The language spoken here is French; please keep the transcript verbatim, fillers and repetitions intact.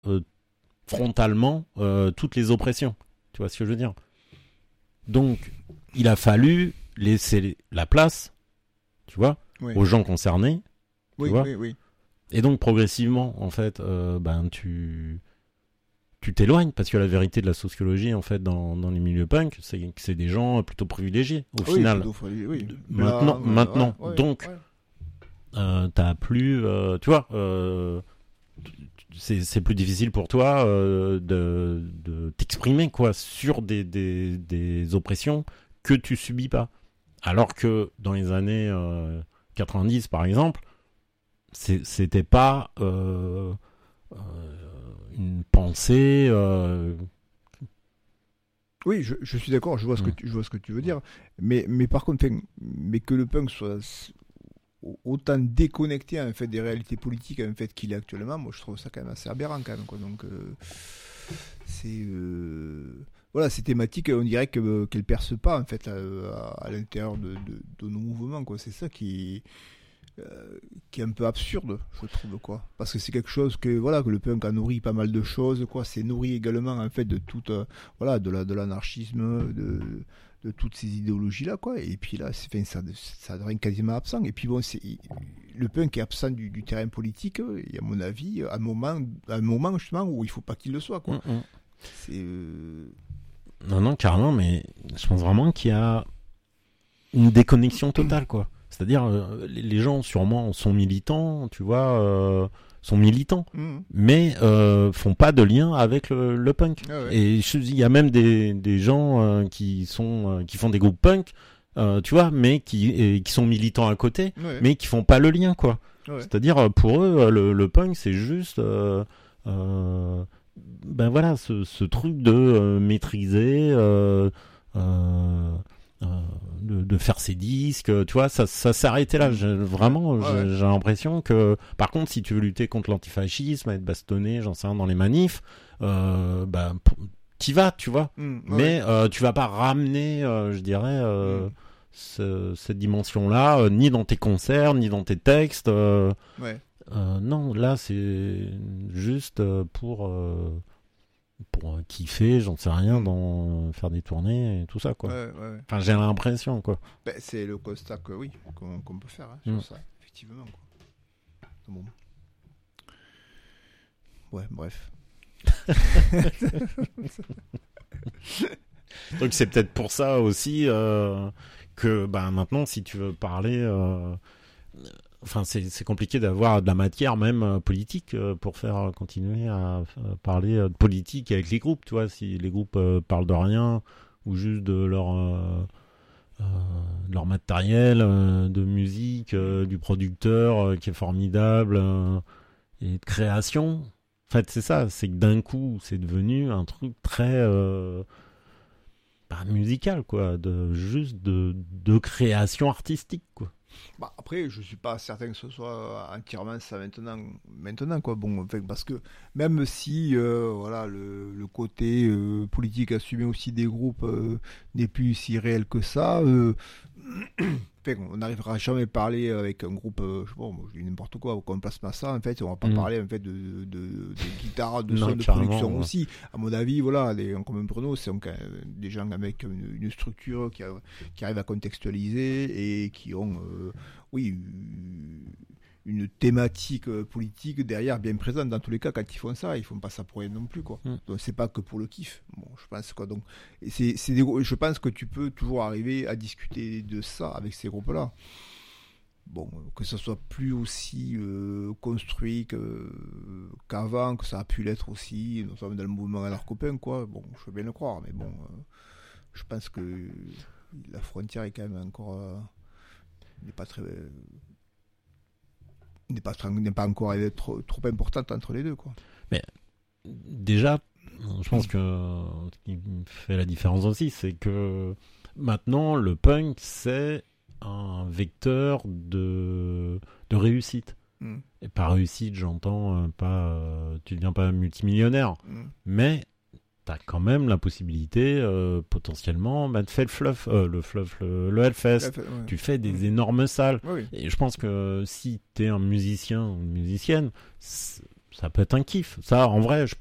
euh, frontalement euh, toutes les oppressions. Tu vois ce que je veux dire ? Donc, il a fallu laisser la place, tu vois, oui. aux gens concernés. Tu oui, vois oui, oui. Et donc, progressivement, en fait, euh, ben, tu... tu t'éloignes, parce que la vérité de la sociologie, en fait, dans, dans les milieux punk, c'est que c'est des gens plutôt privilégiés, au oui, final. Plutôt fri- oui. Maintenant, Blanc, maintenant. ouais, ouais, donc, ouais. Euh, t'as plus... Euh, tu vois, euh, c'est, c'est plus difficile pour toi euh, de, de t'exprimer, quoi, sur des, des, des oppressions que tu subis pas. Alors que dans les années euh, quatre-vingt-dix, par exemple, c'est, c'était pas... Euh, euh, une pensée. Euh... Oui, je, je suis d'accord, je vois ce que tu, je vois ce que tu veux dire, mais mais par contre, mais que le punk soit autant déconnecté en fait des réalités politiques en fait qu'il est actuellement, moi je trouve ça quand même assez aberrant quand même quoi. Donc euh, c'est euh, voilà, ces thématiques, on dirait que qu'elles percent pas en fait à, à, à l'intérieur de, de, de nos mouvements quoi. C'est ça qui Euh, qui est un peu absurde, je trouve quoi, parce que c'est quelque chose que voilà que le punk a nourri pas mal de choses quoi, c'est nourri également en fait de toute euh, voilà de la de l'anarchisme, de de toutes ces idéologies là quoi, et puis là c'est ça ça devient quasiment absent, et puis bon c'est le punk est absent du, du terrain politique, et à mon avis à un moment à un moment justement où il faut pas qu'il le soit quoi. Mmh, mmh. C'est euh... non non carrément, mais je pense vraiment qu'il y a une déconnexion totale quoi. C'est-à-dire, euh, les gens, sûrement, sont militants, tu vois, euh, sont militants, mmh. mais euh, font pas de lien avec le, le punk. Ah ouais. Et il y a même des, des gens euh, qui, sont, euh, qui font des groupes punk, euh, tu vois, mais qui, et, qui sont militants à côté, ouais. mais qui font pas le lien, quoi. Ouais. C'est-à-dire, pour eux, le, le punk, c'est juste... Euh, euh, ben voilà, ce, ce truc de euh, maîtriser... Euh, euh, Euh, de, de faire ses disques, tu vois, ça, ça s'est arrêté là. J'ai, vraiment, ouais, j'ai, ouais. j'ai l'impression que, par contre, si tu veux lutter contre l'antifascisme, être bastonné, j'en sais rien, dans les manifs, euh, bah, t'y vas, tu vois. Mmh, ouais. Mais euh, tu vas pas ramener, euh, je dirais, euh, mmh. ce, cette dimension-là, euh, ni dans tes concerts, ni dans tes textes. Euh, ouais. euh, non, là, c'est juste pour... Euh, pour euh, kiffer, j'en sais rien, dans euh, faire des tournées et tout ça quoi. Ouais, ouais. Enfin j'ai l'impression quoi. Ben, c'est le constat que oui qu'on, qu'on peut faire hein, sur mm. ça effectivement quoi. Bon. Ouais bref. Donc c'est peut-être pour ça aussi euh, que bah maintenant si tu veux parler euh, Enfin, c'est, c'est compliqué d'avoir de la matière même euh, politique euh, pour faire euh, continuer à euh, parler euh, de politique avec les groupes, tu vois. Si les groupes euh, parlent de rien ou juste de leur euh, euh, de leur matériel, euh, de musique, euh, du producteur euh, qui est formidable euh, et de création. En fait, c'est ça. C'est que d'un coup, c'est devenu un truc très euh, bah, musical, quoi, de juste de de création artistique, quoi. Bah après, je suis pas certain que ce soit entièrement ça maintenant, maintenant quoi. Bon, enfin, parce que même si euh, voilà le, le côté euh, politique assumé aussi des groupes euh, n'est plus si réel que ça, euh, enfin, on n'arrivera jamais à parler avec un groupe, euh, je sais pas, moi, je dis n'importe quoi, comme Place Massa, en fait, on va pas mmh. parler en fait de, de, de, de guitare, de son, de production ouais. aussi. À mon avis, voilà, les gens comme Bruno, c'est donc, euh, des gens avec une, une structure qui, a, qui arrive à contextualiser et qui ont, euh, oui, une thématique politique derrière bien présente. Dans tous les cas, quand ils font ça, ils font pas ça pour rien non plus, quoi. Mm. Donc c'est pas que pour le kiff. Bon, je pense quoi. Donc c'est, c'est des, je pense que tu peux toujours arriver à discuter de ça avec ces groupes-là. Bon, que ça soit plus aussi euh, construit que, qu'avant, que ça a pu l'être aussi, notamment dans le mouvement anarcho-punk, quoi. Bon, je veux bien le croire, mais bon, euh, je pense que la frontière est quand même encore, euh, n'est pas très euh, n'est pas, n'est pas encore trop, trop importante entre les deux, quoi. Mais déjà, je pense que ce qui fait la différence aussi, c'est que maintenant, le punk, c'est un vecteur de, de réussite. Mm. Et par réussite, j'entends pas, euh, tu deviens pas multimillionnaire, mm. mais t'as quand même la possibilité euh, potentiellement bah, de faire le fluff, euh, le fluff, le, le Hellfest. Ouais. Tu fais des mmh. énormes salles. Oui. Et je pense que si t'es un musicien ou une musicienne, ça peut être un kiff. Ça, en vrai, je